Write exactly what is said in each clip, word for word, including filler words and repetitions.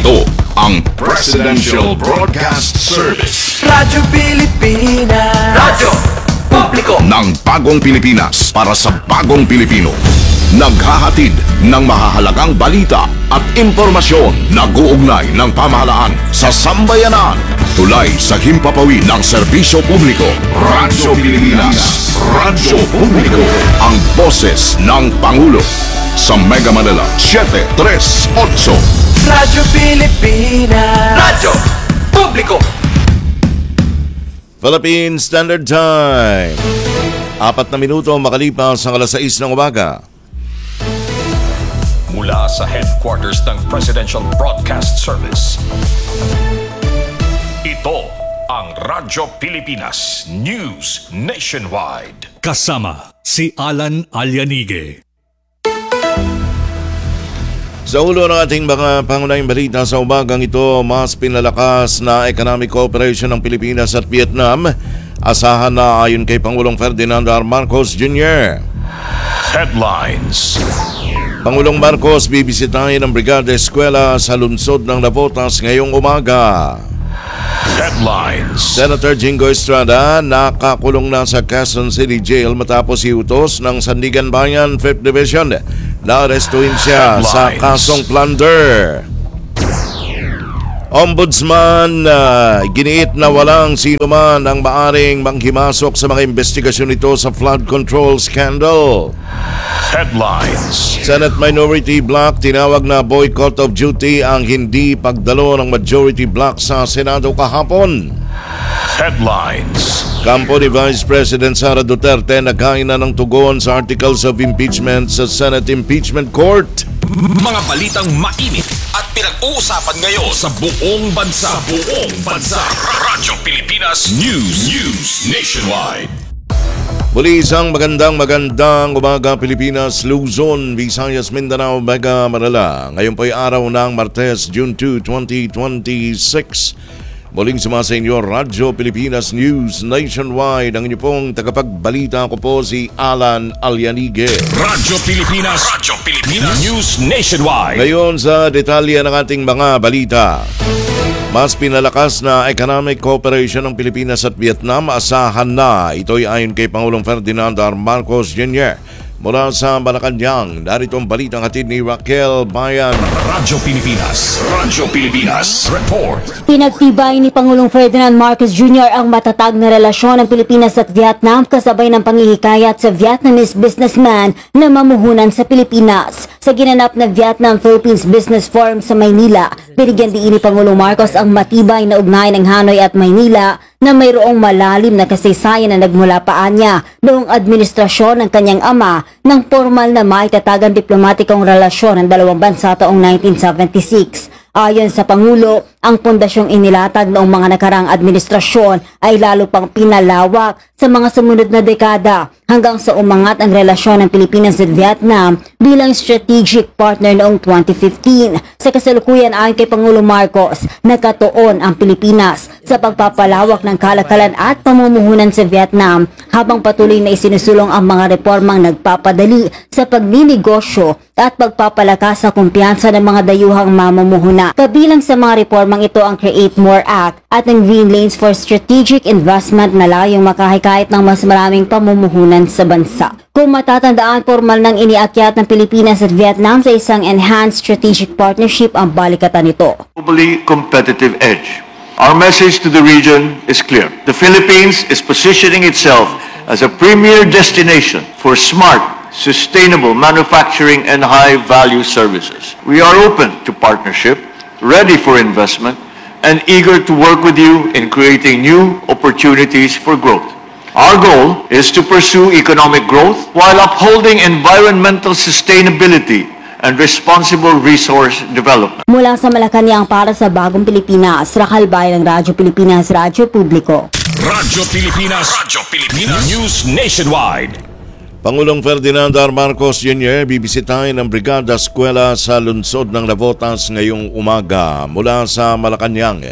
Ito ang Presidential Broadcast Service. Radyo Pilipinas. Radyo Publiko Ng bagong Pilipinas para sa bagong Pilipino. Naghahatid ng mahahalagang balita at impormasyon na guugnay ng pamahalaan sa sambayanan. Tulay sa himpapawid ng serbisyo publiko. Radyo Pilipinas. Radyo Publiko. Ang boses ng Pangulo. Sa Mega Manila, seven three eight. Radyo Pilipinas. Radyo Publiko. Philippine Standard Time. Apat na minuto makalipas ang alas sais ng umaga. Mula sa headquarters ng Presidential Broadcast Service. Ito ang Radyo Pilipinas News Nationwide. Kasama si Alan Alianige. Sa ulo ng ating mga pangunahing balita sa umagang ito, mas pinalakas na economic cooperation ng Pilipinas at Vietnam. Asahan na ayon kay Pangulong Ferdinand R. Marcos Junior Headlines. Pangulong Marcos bibisitahin ang Brigada Eskwela sa lungsod ng Navotas ngayong umaga. Headlines. Senator Jingo Estrada nakakulong na sa Quezon City Jail matapos iutos ng Sandigan Bayan fifth Division na arestuhin siya sa kasong plunder. Ombudsman uh, giniit na walang sino man ang maaring manghimasok sa mga investigasyon nito sa flood control scandal. Headlines. Senate Minority Bloc tinawag na boycott of duty ang hindi pagdalo ng Majority Bloc sa Senado kahapon. Headlines. Kampo ni Vice President Sara Duterte nagkain na ng tugon sa articles of impeachment sa Senate Impeachment Court. Mga balitang mainit at pinag-uusapan ngayon sa buong bansa. Sa buong bansa. Radyo Pilipinas News News Nationwide. Muli isang magandang magandang umaga Pilipinas, Luzon, Visayas, Mindanao, Mega Manila. Ngayon po'y araw ng Martes, June second, twenty twenty-six. Muling sumasa inyo, Radyo Pilipinas News Nationwide. Ang inyo pong tagapagbalita ko po si Alan Alianige. Radyo Pilipinas. Radyo Pilipinas News Nationwide. Ngayon sa detalye ng ating mga balita. Mas pinalakas na economic cooperation ng Pilipinas at Vietnam. Asahan na. Ito'y ayon kay Pangulong Ferdinand R. Marcos Junior Mula sa Malacanang, narito ang balitang hatid ni Raquel Bayan. Radyo Pilipinas. Radyo Pilipinas. Report. Pinagtibay ni Pangulong Ferdinand Marcos Junior ang matatag na relasyon ng Pilipinas at Vietnam kasabay ng panghihikayat sa Vietnamese businessman na mamuhunan sa Pilipinas. Sa ginanap na Vietnam-Philippines Business Forum sa Maynila, binigyan din ni Pangulong Marcos ang matibay na ugnayan ng Hanoi at Maynila na mayroong malalim na kasaysayan na nagmula pa niya noong administrasyon ng kanyang ama ng formal na maitatagang diplomatikong relasyon ng dalawang bansa taong nineteen seventy-six. Ayon sa Pangulo, ang pondasyong inilatag noong mga nakarang administrasyon ay lalo pang pinalawak sa mga sumunod na dekada hanggang sa umangat ang relasyon ng Pilipinas at Vietnam bilang strategic partner noong twenty fifteen. Sa kasalukuyan ayon kay Pangulong Marcos, nakatuon ang Pilipinas sa pagpapalawak ng kalakalan at pamumuhunan sa Vietnam habang patuloy na isinusulong ang mga reformang nagpapadali sa pagninegosyo at pagpapalakas sa kumpiyansa ng mga dayuhang mamumuhuna. Kabilang sa mga reformang ito ang Create More Act at ang Green Lanes for Strategic Investment na layong makahikayat ng mas maraming pamumuhunan sa bansa. Kung matatandaan, formal nang iniakyat ng Pilipinas at Vietnam sa isang enhanced strategic partnership ang balikatan nito. Globally competitive edge. Our message to the region is clear. The Philippines is positioning itself as a premier destination for smart, sustainable manufacturing and high-value services. We are open to partnership, ready for investment, and eager to work with you in creating new opportunities for growth. Our goal is to pursue economic growth while upholding environmental sustainability and responsible resource development. Mula sa Malacanang para sa Bagong Pilipinas, Raquel Bayan ng Radyo Pilipinas, Radyo Publiko. Radyo Pilipinas. Radyo Pilipinas News Nationwide. Pangulong Ferdinand R. Marcos Junior bibisitahin ang Brigada Eskwela sa lungsod ng Navotas ngayong umaga. Mula sa Malacanang,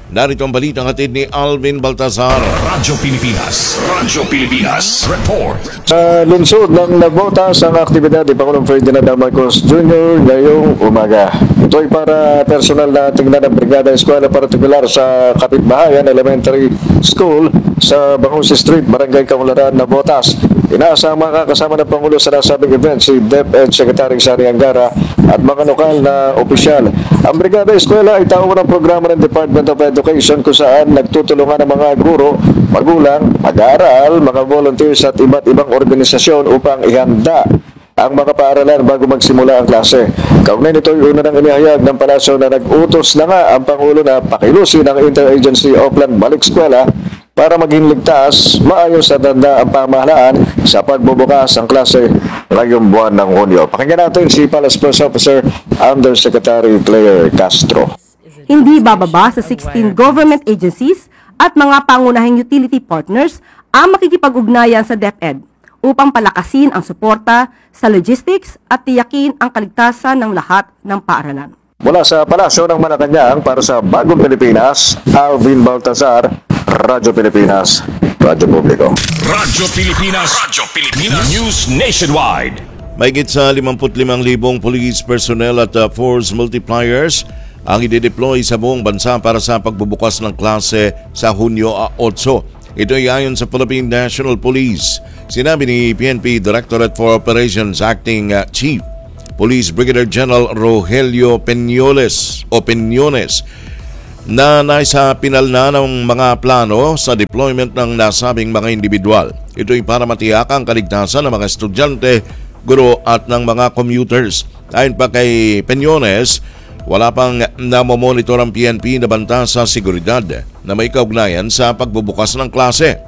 Narito ang balitang hatid ni Alvin Baltazar. Radyo Pilipinas. Radyo Pilipinas. Report. Sa lungsod ng Nagbotas ang aktibidad ni Pangulong Ferdinand R. Marcos Junior ngayong umaga. Ito ay para personal na tingnan ng Brigada Eskwela, partikular sa Kapitbahayan Elementary School sa Bangus Street, Barangay Kaunlaran, Nagbotas. Inaasang makakasama ng Pangulo sa nasabing event si DepEd Secretary Sari Angara at mga lokal na opisyal. Ang Brigada Eskwela ay tawag ng programa ng Department of Education kung saan nagtutulungan ng mga guro, magulang, mag-aaral, mga volunteers at iba't ibang organisasyon upang ihanda ang mga paaralan bago magsimula ang klase. Kaugnay nito ay una nang inihayag ng palasyo na nag-utos na nga ang Pangulo na pakilusin ang Interagency Oplan Balik Eskwela para maging ligtas, maayos at handa ang pamahalaan sa pagbubukas ang klase ngayong buwan ng Hunyo. Pakinggan natin si Palace Press Officer Undersecretary Claire Castro. Hindi bababa sa sixteen government agencies at mga pangunahing utility partners ang makikipag-ugnayan sa DepEd upang palakasin ang suporta sa logistics at tiyakin ang kaligtasan ng lahat ng paaralan. Mula sa Palasyo ng Malacanang para sa Bagong Pilipinas, Alvin Baltazar, Radyo Pilipinas, Radyo Publiko. Radyo Pilipinas. Radyo Pilipinas. News Nationwide. Mahigit sa limampu't limang libong police personnel at uh, force multipliers ang i-deploy sa buong bansa para sa pagbubukas ng klase sa Hunyo eight. Ito ay ayon sa Philippine National Police. Sinabi ni P N P Directorate for Operations Acting uh, Chief Police Brigadier General Rogelio Peñoles o Peñones na nasa pinal na ng mga plano sa deployment ng nasabing mga individual. Ito ay para matiyak ang kaligtasan ng mga estudyante, guro at ng mga commuters. Ayon pa kay Peñones, wala pang namomonitor ang P N P na banta sa seguridad na may kaugnayan sa pagbubukas ng klase.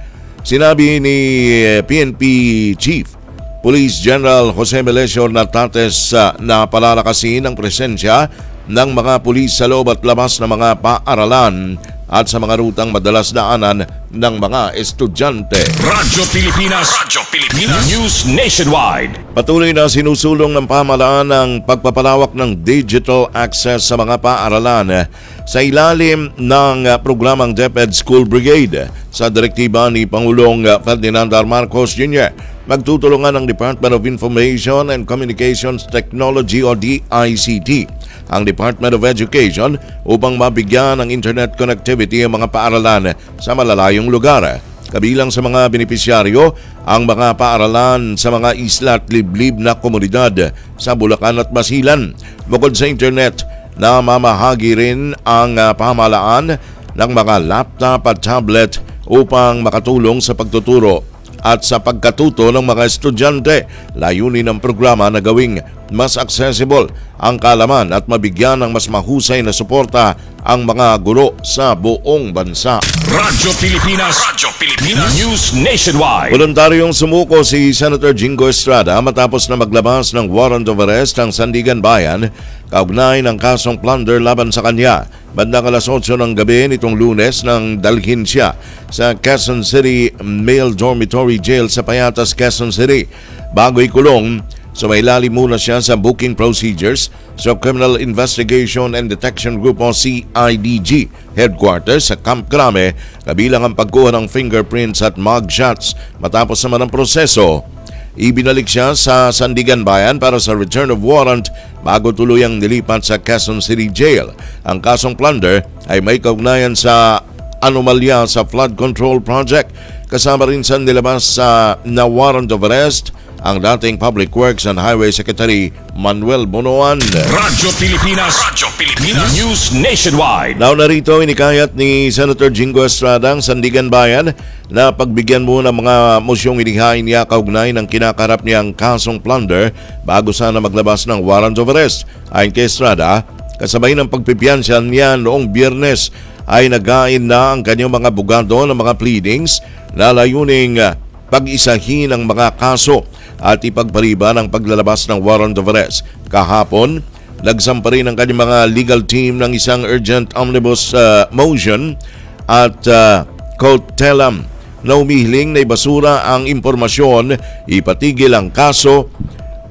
Sinabi ni P N P Chief Police General Jose Melesio Natates uh, na palalakasin ang presensya ng mga pulis sa loob at labas ng mga paaralan at sa mga rutang madalas daanan ng mga estudyante. Radyo Pilipinas. Radyo Pilipinas. News Nationwide. Patuloy na sinusulong ng pamahalaan ang pagpapalawak ng digital access sa mga paaralan sa ilalim ng programang DepEd School Brigade. Sa direktiba ni Pangulong Ferdinand R. Marcos Junior, magtutulungan ng Department of Information and Communications Technology o D I C T ang Department of Education upang mabigyan ng internet connectivity ang mga paaralan sa malalayong lugar. Kabilang sa mga benepisyaryo ang mga paaralan sa mga isla at liblib na komunidad sa Bulacan at Basilan. Bukod sa internet, na mamahagi rin ang pamahalaan ng mga laptop at tablet upang makatulong sa pagtuturo at sa pagkatuto ng mga estudyante. Layunin ng programa na gawing mas accessible ang kaalaman at mabigyan ng mas mahusay na suporta ang mga guro sa buong bansa. Radyo Pilipinas. Radyo Pilipinas. News Nationwide. Voluntaryong sumuko si Senator Jingo Estrada matapos na maglabas ng warrant of arrest ang Sandigan Bayan kaugnay ng kasong plunder laban sa kanya. Bandang alas otso ng gabi nitong Lunes nang dalhin siya sa Quezon City Male Dormitory Jail sa Payatas, Quezon City. Bago ikulong, sumailalim muna siya sa booking procedures sa Criminal Investigation and Detection Group o C I D G headquarters sa Camp Crame, kabilang ang pagkuha ng fingerprints at mugshots. Matapos naman ang proseso, ibinalik siya sa Sandigan Bayan para sa return of warrant bago tuluyang nilipat sa Quezon City Jail. Ang kasong plunder ay may kaugnayan sa anomalya sa flood control project. Kasama rin sa nilabas sa na warrant of arrest ang dating Public Works and Highway Secretary Manuel Bonoan. Radyo Pilipinas. Radyo Pilipinas. News Nationwide. Now narito inikayat ni Senator Jingo Estrada ang Sandigan Bayan na pagbigyan mo ng mga mosyong inihain niya kaugnay ng kinakarap niyang kasong plunder bago sana maglabas ng warrant of arrest. Ayon kay Estrada, kasabay ng pagpipiyansya niya noong Biyernes ay nagain na ang kanyang mga abogado ng mga pleadings na layuning pag-isahin ang mga kaso at ipagpariban ang paglalabas ng warrant of arrest. Kahapon, nagsampa rin ang kanyang mga legal team ng isang urgent omnibus uh, motion at uh, kautelam na umihiling na ibasura ang impormasyon, ipatigil ang kaso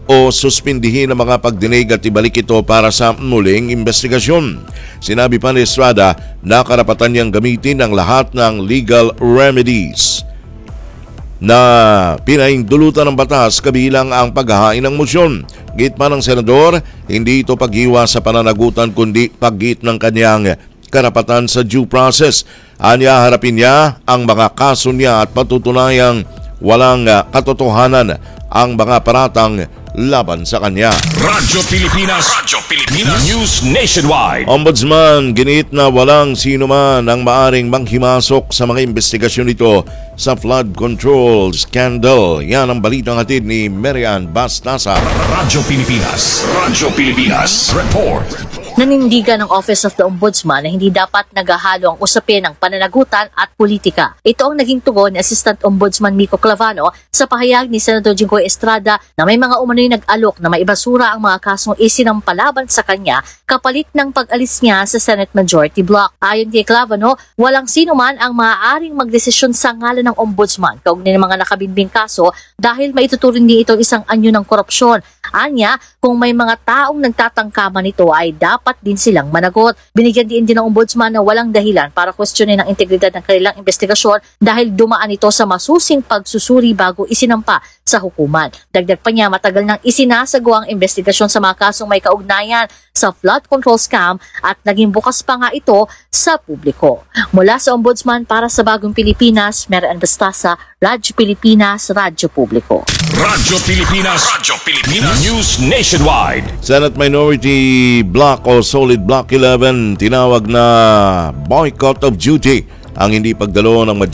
o suspindihin ang mga pagdinig at ibalik ito para sa muling investigasyon. Sinabi pa ni Estrada na karapatan niyang gamitin ang lahat ng legal remedies na pinahintulutan ng batas kabilang ang paghahain ng moisyon. Git pa ng senador, hindi ito paghiwa sa pananagutan kundi paggit ng kanyang karapatan sa due process. Anya harapin niya ang mga kaso niya at patutunayang walang uh, katotohanan ang mga paratang laban sa kanya. Radyo Pilipinas, Radyo Pilipinas, News Nationwide. Ombudsman, giniit na walang sino man ang maaring manghimasok sa mga investigasyon nito sa flood control scandal. Yan ang balitang hatid ni Marian Bastasa. Radyo Pilipinas, Radyo Pilipinas, Report. Nanindigan ng Office of the Ombudsman na hindi dapat naghahalo ang usapin ng pananagutan at politika. Ito ang naging tugon ni Assistant Ombudsman Miko Clavano sa pahayag ni Senator Jinggoy Estrada na may mga umano'y nag-alok na maibasura ang mga kasong isinampalaban sa kanya kapalit ng pag-alis niya sa Senate Majority Block. Ayon kay Clavano, walang sino man ang maaaring magdesisyon sa ngalan ng Ombudsman kaugnay ng mga nakabinbing kaso dahil maituturing din ito isang anyo ng korupsyon. Anya, kung may mga taong nagtatangkaman nito ay dapat din silang managot. Binigyan din din ng Ombudsman na walang dahilan para questionin ang integridad ng kanilang investigasyon dahil dumaan ito sa masusing pagsusuri bago isinampa sa hukuman. Dagdag pa niya, matagal nang isinasagawa ang investigasyon sa mga kasong may kaugnayan sa flood control scam at naging bukas pa nga ito sa publiko. Mula sa Ombudsman para sa Bagong Pilipinas, Marian Bastasa, Radyo Pilipinas, Radyo Publiko. Radyo Pilipinas, Radyo Pilipinas, News Nationwide. Senate Minority Block o Solid Block eleven tinawag na boycott of duty ang hindi pagdalo ng